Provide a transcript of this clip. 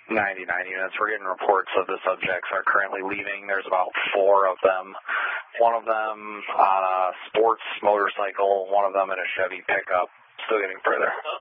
99 units. We're getting reports of the subjects are currently leaving. There's about 4 of them. One of them on a sports motorcycle, one of them in a Chevy pickup. Still getting further.